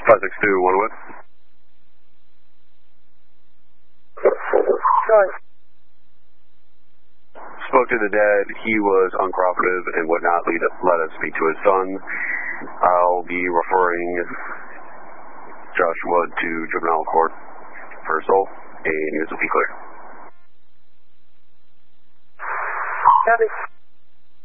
562, one with. Sorry. Spoke to the dad. He was uncooperative and would not let us speak to his son. I'll be referring Joshua to juvenile court for assault, and this will be clear. Copy.